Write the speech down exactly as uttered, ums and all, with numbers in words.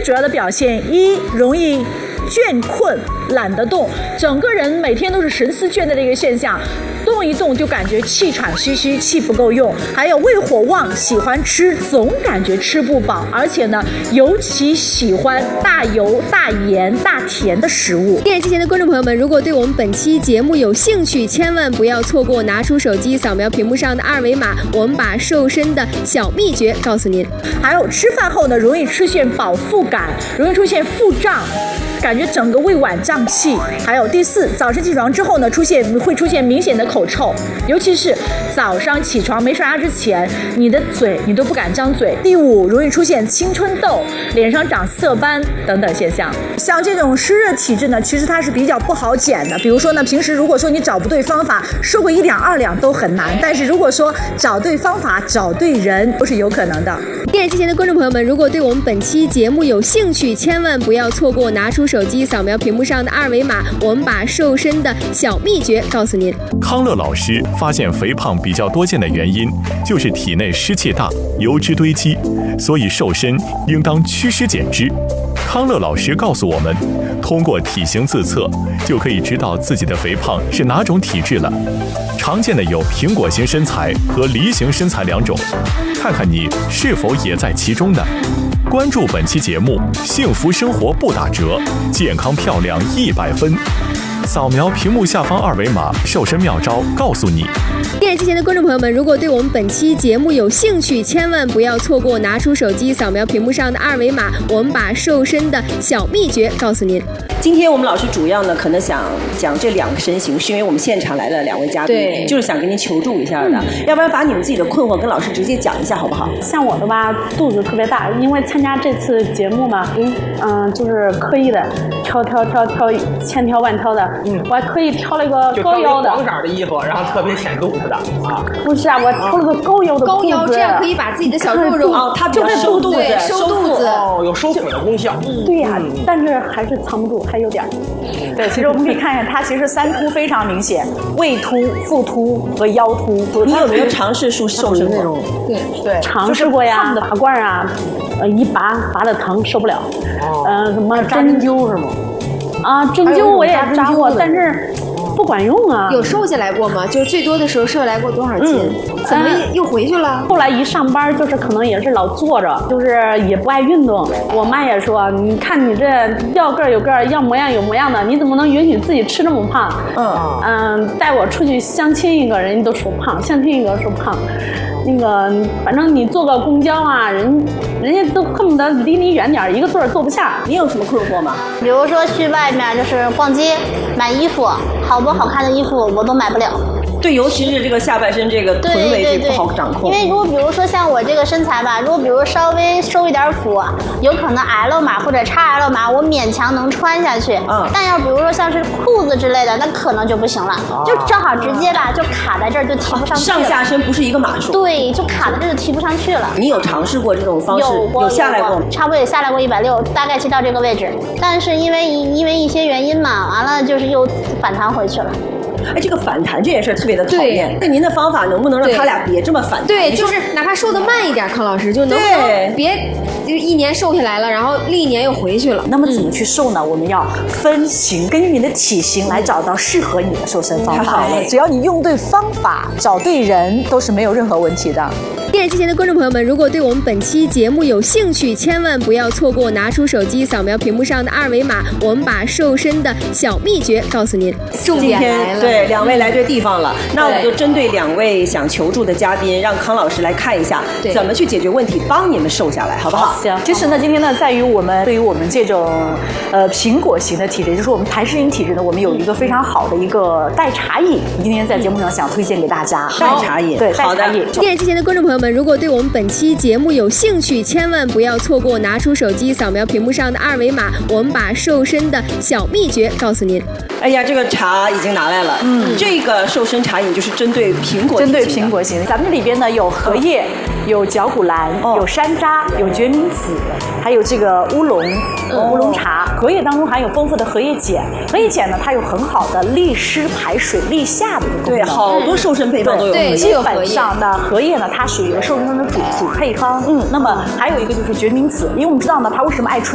主要的表现一，容易倦困懒得动，整个人每天都是神思倦怠的一个现象，动一动就感觉气喘吁吁，气不够用。还有胃火旺，喜欢吃，总感觉吃不饱，而且呢尤其喜欢大油大盐大甜的食物。 电视机前的观众朋友们，如果对我们本期节目有兴趣，千万不要错过，拿出手机扫描屏幕上的二维码，我们把瘦身的小秘诀告诉您。 还有吃饭后呢容易出现饱腹感，容易出现腹胀，感觉整个胃脘胀气。还有第四，早晨起床之后呢，出现会出现明显的口臭，尤其是早上起床没刷牙之前，你的嘴你都不敢张嘴。第五，容易出现青春痘，脸上长色斑等等现象。像这种湿热体质呢，其实它是比较不好减的。比如说呢，平时如果说你找不对方法，瘦个一两二两都很难，但是如果说找对方法，找对人，都是有可能的。 电视机前的观众朋友们，如果对我们本期节目有兴趣，千万不要错过，拿出手机扫描屏幕上的二维码，我们把瘦身的小秘诀告诉您。 康乐老师发现肥胖比较多见的原因就是体内湿气大，油脂堆积，所以瘦身应当祛湿减脂。康乐老师告诉我们，通过体型自测就可以知道自己的肥胖是哪种体质了。常见的有苹果型身材和梨形身材两种，看看你是否也在其中呢？关注本期节目，幸福生活不打折，健康漂亮一百分。扫描屏幕下方二维码，瘦身妙招告诉你。 电视机前的观众朋友们，如果对我们本期节目有兴趣，千万不要错过，拿出手机扫描屏幕上的二维码，我们把瘦身的小秘诀告诉您。 今天我们老师主要呢，可能想讲这两个身形，是因为我们现场来了两位嘉宾，就是想跟您求助一下的。嗯、要不然把你们自己的困惑跟老师直接讲一下，好不好？ 像我的吧，肚子特别大，因为参加这次节目嘛，嗯、呃，就是刻意的挑挑挑挑，千挑万挑的，嗯，我还刻意挑了一个高腰的黄色的衣服，然后特别显肚子的啊。 不是啊，我挑了个高腰的高腰，这样可以把自己的小肉肉哦，它比较收肚子， 收肚子哦，有收腹的功效。 嗯，对呀、啊，但是还是藏不住，还有点。 对，其实我们可以看一下，它其实三凸非常明显，胃凸、腹凸和腰凸。 你有没有尝试瘦瘦身那种？ 对对，尝试过呀，拔罐啊，呃，一拔拔的疼，受不了。哦。呃，什么针灸是吗？ 啊，针灸我也扎过，但是不管用啊。 有瘦下来过吗？就是最多的时候瘦下来过多少斤？嗯、怎么又回去了？ 后来一上班，就是可能也是老坐着，就是也不爱运动。我妈也说，你看你这要个儿有个儿，要模样有模样的，你怎么能允许自己吃这么胖？嗯嗯，带我出去相亲一个人家都说胖，相亲一个说胖。那个，反正你坐个公交啊，人人家都恨不得离你远点，一个座儿坐不下。 你有什么困惑吗？ 比如说去外面就是逛街买衣服，好多好看的衣服我都买不了。 对，尤其是这个下半身这个臀围这不好掌控。 因为如果比如说像我这个身材吧，如果比如稍微收一点腹，有可能 L 码或者 X L 码，我勉强能穿下去。嗯。但要比如说像是裤子之类的，那可能就不行了，啊、就正好直接吧，就卡在这儿就提不上去了。 上下身不是一个码数。 对，就卡在这儿就提不上去了。 你有尝试过这种方式？ 有过， 有下来过吗？ 差不多也下来过一百六，大概去到这个位置，但是因为因为一些原因嘛，完了就是又反弹回去了。 哎，这个反弹这件事特别的讨厌。那您的方法能不能让他俩别这么反弹？ 对，就是哪怕瘦得慢一点，康老师就能不能别就一年瘦下来了，然后另一年又回去了。 那么怎么去瘦呢？嗯、我们要分型，根据你的体型来找到适合你的瘦身方法。嗯、只要你用对方法，找对人，都是没有任何问题的。 电视机前的观众朋友们，如果对我们本期节目有兴趣，千万不要错过，拿出手机扫描屏幕上的二维码，我们把瘦身的小秘诀告诉您。重点来了， 对，两位来对地方了。那我们就针对两位想求助的嘉宾，让康老师来看一下怎么去解决问题，帮你们瘦下来，好不好？ 行。其实呢，今天呢，在于我们对于我们这种呃苹果型的体质，也就是我们痰湿型体质呢，我们有一个非常好的一个代茶饮，今天在节目上想推荐给大家。 代茶饮， 对，代茶饮。 电视机前的观众朋友们，如果对我们本期节目有兴趣，千万不要错过，拿出手机扫描屏幕上的二维码，我们把瘦身的小秘诀告诉您。 哎呀，这个茶已经拿来了。嗯，这个瘦身茶饮就是针对苹果， 针对苹果型的。咱们这里边呢有荷叶，有绞股蓝，哦、有山楂，有决明子，还有这个乌龙，嗯、乌龙茶。荷叶当中含有丰富的荷叶碱，荷叶碱呢，它有很好的利湿排水、利下的一个功能。 对，好多瘦身配方都有荷叶。 基本上呢，荷叶呢，它属于瘦身的主主配方。嗯，那么还有一个就是决明子，因为我们知道呢，它为什么爱春。